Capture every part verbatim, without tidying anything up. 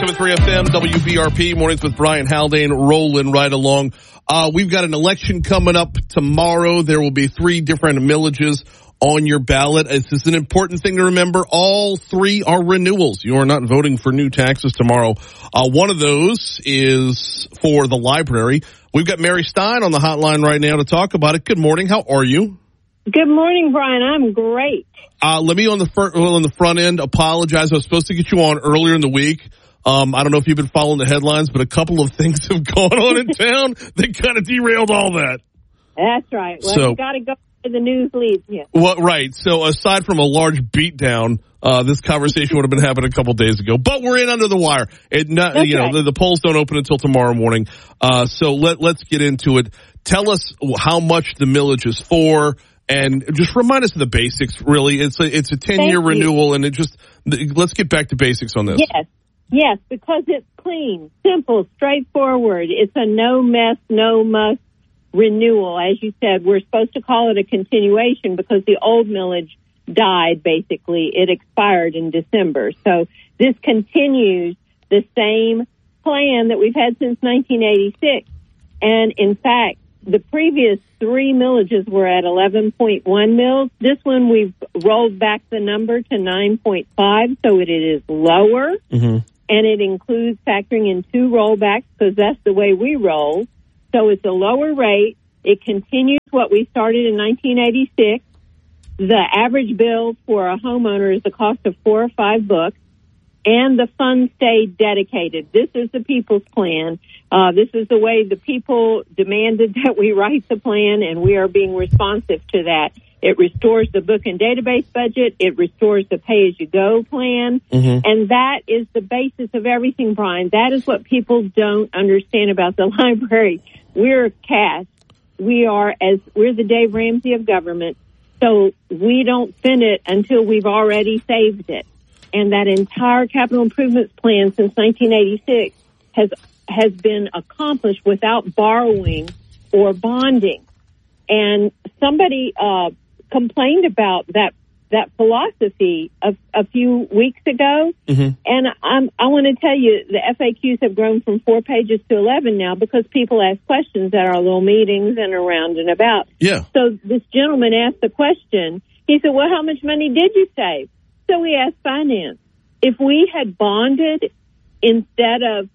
ninety-seven point three F M, W B R P, Mornings with Brian Haldane, rolling right along. Uh, we've got an election coming up tomorrow. There will be three different millages on your ballot. This is an important thing to remember. All three are renewals. You are not voting for new taxes tomorrow. Uh, one of those is for the library. We've got Mary Stein on the hotline right now to talk about it. Good morning. How are you? Good morning, Brian. I'm great. Uh, let me on the fir- on the front end apologize. I was supposed to get you on earlier in the week. Um, I don't know if you've been following the headlines, but a couple of things have gone on in town that kind of derailed all that. That's right. Well, so, you got to go where the news leads you. Well, right. So aside from a large beatdown, uh, this conversation would have been happening a couple days ago. But we're in under the wire. It not, That's you know, right. the, the polls don't open until tomorrow morning. Uh, so let let's get into it. Tell us how much the millage is for. And just remind us of the basics, really. It's a, it's a ten-year renewal, and it just, let's get back to basics on this. Yes, yes, because it's clean, simple, straightforward. It's a no-mess, no-muss renewal. As you said, we're supposed to call it a continuation because the old millage died, basically. It expired in December. So this continues the same plan that we've had since nineteen eighty-six. And, in fact, the previous three millages were at eleven point one mils. This one, we've rolled back the number to nine point five, so it is lower. Mm-hmm. And it includes factoring in two rollbacks because that's the way we roll. So it's a lower rate. It continues what we started in nineteen eighty-six. The average bill for a homeowner is the cost of four or five books. And the funds stay dedicated. This is the people's plan. Uh, this is the way the people demanded that we write the plan, and we are being responsive to that. It restores the book and database budget. It restores the pay-as-you-go plan. Mm-hmm. And that is the basis of everything, Brian. That is what people don't understand about the library. We're cash. We are as we're the Dave Ramsey of government, so we don't spend it until we've already saved it. And that entire capital improvements plan since nineteen eighty-six has has been accomplished without borrowing or bonding. And somebody uh, complained about that that philosophy a, a few weeks ago. Mm-hmm. And I'm, I want to tell you, the F A Qs have grown from four pages to eleven now because people ask questions at our little meetings and around and about. Yeah. So this gentleman asked the question. He said, well, how much money did you save? So we asked finance, if we had bonded instead of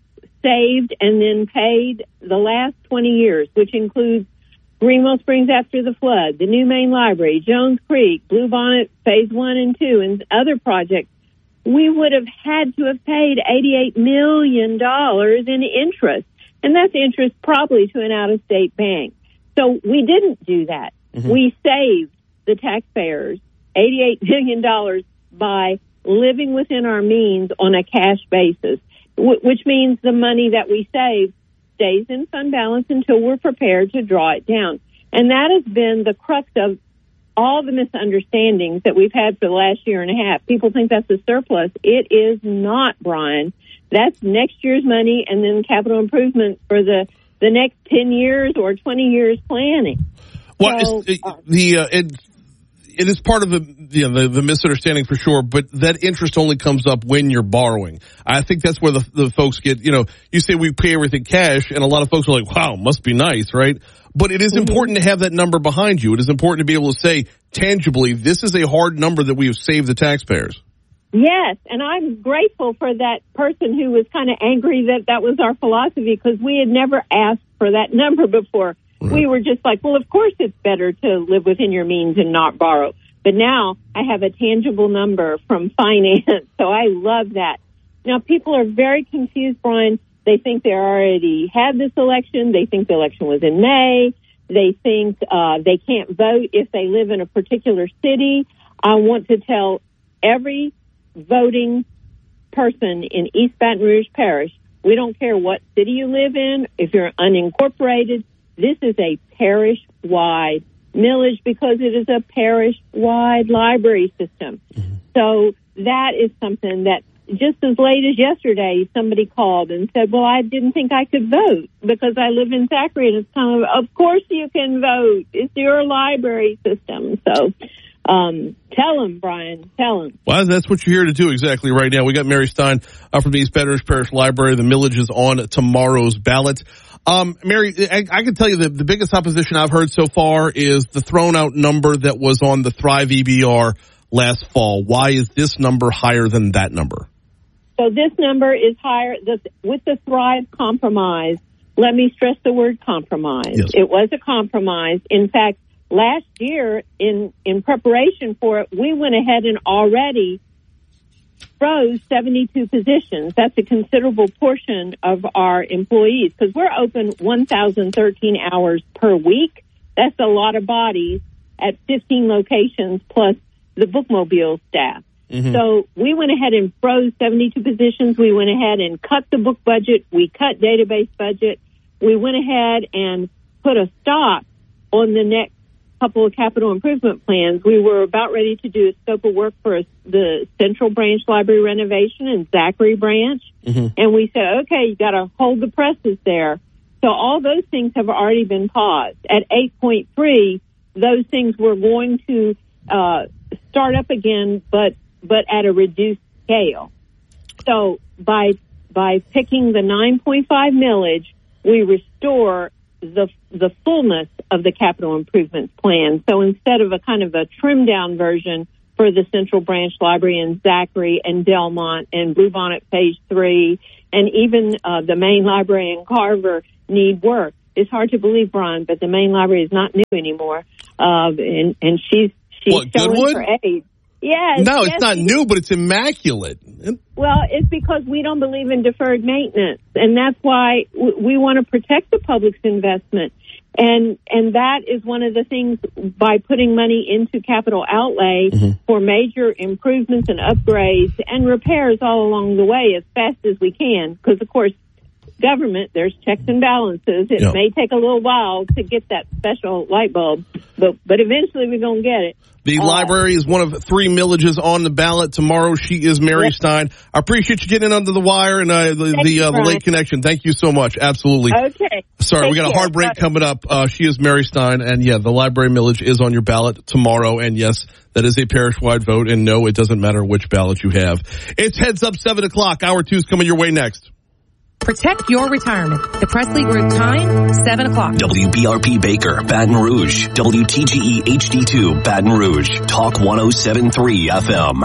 saved and then paid the last twenty years, which includes Greenwell Springs after the flood, the new main library, Jones Creek, Bluebonnet phase one and two, and other projects, we would have had to have paid eighty-eight million dollars in interest. And that's interest probably to an out-of-state bank. So we didn't do that. Mm-hmm. We saved the taxpayers eighty-eight million dollars by living within our means on a cash basis, w- which means the money that we save stays in fund balance until we're prepared to draw it down. And that has been the crux of all the misunderstandings that we've had for the last year and a half. People think that's a surplus. It is not, Brian. That's next year's money and then capital improvement for the, the next ten years or twenty years planning. Well, so, it's, it, the uh, it, it is part of the, you know, the the misunderstanding for sure, but that interest only comes up when you're borrowing. I think that's where the the folks get, you know, you say we pay everything cash, and a lot of folks are like, wow, must be nice, right? But it is mm-hmm. important to have that number behind you. It is important to be able to say tangibly, this is a hard number that we have saved the taxpayers. Yes, and I'm grateful for that person who was kind of angry that that was our philosophy because we had never asked for that number before. Right. We were just like, well, of course it's better to live within your means and not borrow. But now I have a tangible number from finance, so I love that. Now, people are very confused, Brian. They think they already had this election. They think the election was in May. They think uh, they can't vote if they live in a particular city. I want to tell every voting person in East Baton Rouge Parish, we don't care what city you live in, if you're unincorporated, this is a parish-wide millage because it is a parish-wide library system. Mm-hmm. So that is something that just as late as yesterday, somebody called and said, well, I didn't think I could vote because I live in Zachary. And it's kind of, of course you can vote. It's your library system. So Um, tell him, Brian. Tell him. Well, that's what you're here to do exactly right now. We got Mary Stein uh, from the East Baton Rouge Parish Library. The millage is on tomorrow's ballot. Um, Mary, I, I can tell you that the biggest opposition I've heard so far is the thrown out number that was on the Thrive E B R last fall. Why is this number higher than that number? So this number is higher this, with the Thrive compromise. Let me stress the word compromise. Yes. It was a compromise. In fact, last year, in, in preparation for it, we went ahead and already froze seventy-two positions. That's a considerable portion of our employees because we're open one thousand thirteen hours per week. That's a lot of bodies at fifteen locations plus the bookmobile staff. Mm-hmm. So we went ahead and froze seventy-two positions. We went ahead and cut the book budget. We cut database budget. We went ahead and put a stop on the next couple of capital improvement plans. We were about ready to do a scope of work for the Central Branch Library renovation and Zachary Branch. Mm-hmm. And we said, okay, you got to hold the presses there. So all those things have already been paused. At eight point three, those things were going to uh, start up again, but but at a reduced scale. So by by picking the nine point five millage, we restore the the fullness of the capital improvements plan. So instead of a kind of a trimmed down version for the Central Branch Library and Zachary and Delmont and Bluebonnet Phase Three, and even uh, the main library in Carver need work. It's hard to believe, Brian, but the main library is not new anymore, uh, and and she's she's what, showing Goodwood? her age. Yes. No, it's yes, not new, but it's immaculate. Well, it's because we don't believe in deferred maintenance, and that's why w- we want to protect the public's investment. And and that is one of the things by putting money into capital outlay mm-hmm. for major improvements and upgrades and repairs all along the way as fast as we can. Because, of course, government, there's checks and balances. It yep. may take a little while to get that special light bulb, but, but eventually we're going to get it. The uh, library is one of three millages on the ballot tomorrow. She is Mary yep. Stein. I appreciate you getting under the wire and uh, the, the, uh, the late connection. Thank you so much. Absolutely. Okay. Sorry, Take we got care. a hard break coming up. Uh, she is Mary Stein, and yeah, the library millage is on your ballot tomorrow. And yes, that is a parish-wide vote. And no, it doesn't matter which ballot you have. It's Heads Up, seven o'clock. Hour two is coming your way next. Protect your retirement. The Presley Group time, seven o'clock. W B R P Baker, Baton Rouge. W T G E H D two, Baton Rouge. Talk one oh seven point three F M.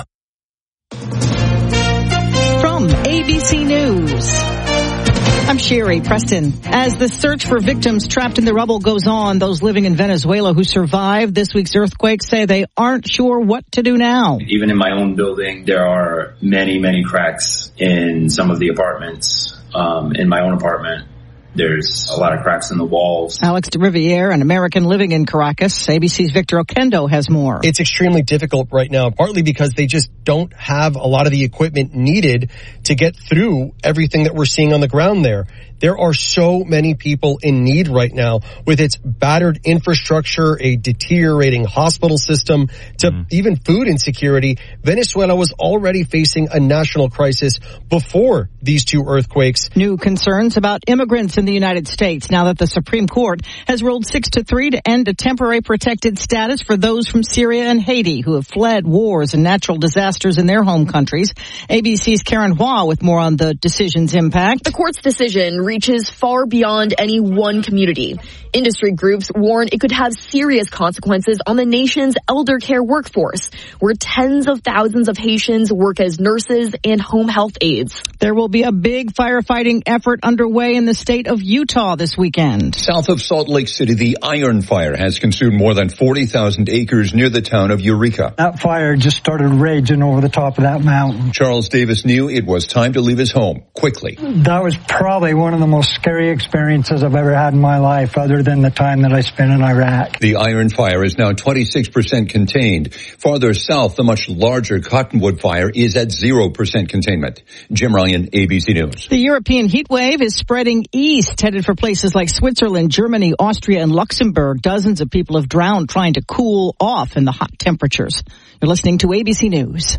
From A B C News, I'm Sherry Preston. As the search for victims trapped in the rubble goes on, those living in Venezuela who survived this week's earthquake say they aren't sure what to do now. Even in my own building, there are many, many cracks in some of the apartments. Um, in my own apartment, there's a lot of cracks in the walls. Alex de Riviere, an American living in Caracas. A B C's Victor Oquendo has more. It's extremely difficult right now, partly because they just don't have a lot of the equipment needed to get through everything that we're seeing on the ground there. There are so many people in need right now with its battered infrastructure, a deteriorating hospital system, to mm. even food insecurity. Venezuela was already facing a national crisis before these two earthquakes. New concerns about immigrants in the United States now that the Supreme Court has ruled six to three to end a temporary protected status for those from Syria and Haiti who have fled wars and natural disasters in their home countries. A B C's Karen Hua with more on the decision's impact. The court's decision reaches far beyond any one community. Industry groups warn it could have serious consequences on the nation's elder care workforce, where tens of thousands of Haitians work as nurses and home health aides. There will be a big firefighting effort underway in the state of Utah this weekend. South of Salt Lake City, the Iron Fire has consumed more than forty thousand acres near the town of Eureka. That fire just started raging over the top of that mountain. Charles Davis knew it was time to leave his home quickly. That was probably one of the most scary experiences I've ever had in my life, other than the time that I spent in Iraq. The Iron Fire is now twenty-six percent contained. Farther south, the much larger Cottonwood Fire is at zero percent containment. Jim Ryan, A B C News. The European heat wave is spreading east, headed for places like Switzerland, Germany, Austria, and Luxembourg. Dozens of people have drowned trying to cool off in the hot temperatures. You're listening to A B C News.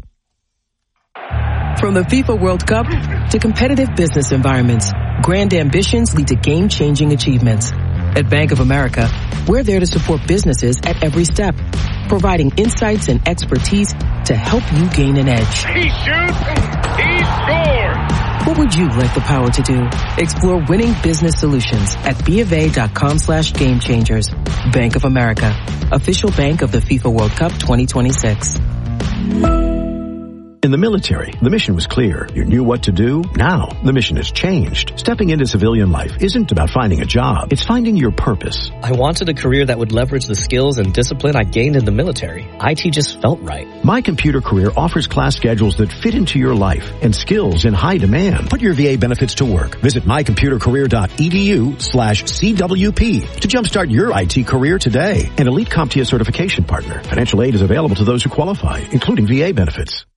From the FIFA World Cup to competitive business environments, grand ambitions lead to game-changing achievements. At Bank of America, we're there to support businesses at every step, providing insights and expertise to help you gain an edge. He shoots, he scores! What would you like the power to do? Explore winning business solutions at BofA.com slash game changers. Bank of America, official bank of the FIFA World Cup twenty twenty-six. In the military, the mission was clear. You knew what to do. Now, the mission has changed. Stepping into civilian life isn't about finding a job. It's finding your purpose. I wanted a career that would leverage the skills and discipline I gained in the military. I T just felt right. My Computer Career offers class schedules that fit into your life and skills in high demand. Put your V A benefits to work. Visit mycomputercareer.edu slash CWP to jumpstart your I T career today. An Elite CompTIA certification partner. Financial aid is available to those who qualify, including V A benefits.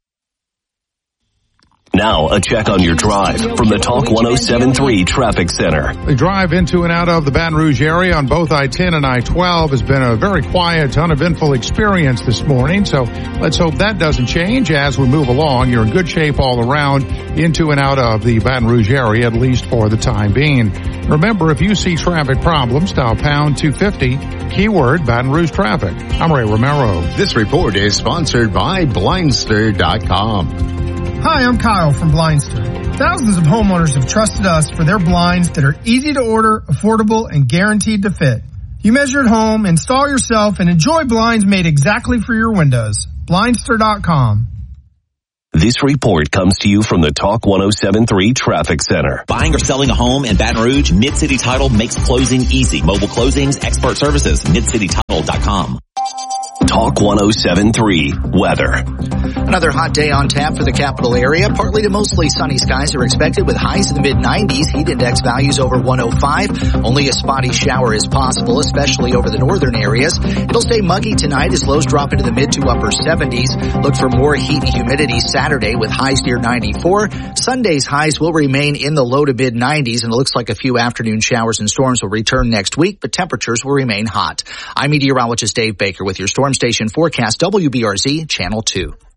Now, a check on your drive from the Talk one oh seven three Traffic Center. The drive into and out of the Baton Rouge area on both I ten and I twelve has been a very quiet, uneventful experience this morning. So let's hope that doesn't change as we move along. You're in good shape all around into and out of the Baton Rouge area, at least for the time being. Remember, if you see traffic problems, dial pound two fifty, keyword Baton Rouge traffic. I'm Ray Romero. This report is sponsored by Blindster dot com. Hi, I'm Kyle from Blindster. Thousands of homeowners have trusted us for their blinds that are easy to order, affordable, and guaranteed to fit. You measure at home, install yourself, and enjoy blinds made exactly for your windows. Blindster dot com. This report comes to you from the Talk one oh seven three Traffic Center. Buying or selling a home in Baton Rouge, Mid-City Title makes closing easy. Mobile closings, expert services, mid city title dot com. Talk one oh seven three Weather. Another hot day on tap for the capital area. Partly to mostly sunny skies are expected with highs in the mid nineties. Heat index values over one oh five. Only a spotty shower is possible, especially over the northern areas. It'll stay muggy tonight as lows drop into the mid to upper seventies. Look for more heat and humidity Saturday with highs near ninety-four. Sunday's highs will remain in the low to mid nineties, and it looks like a few afternoon showers and storms will return next week, but temperatures will remain hot. I'm meteorologist Dave Baker with your Storm Station forecast, W B R Z Channel two.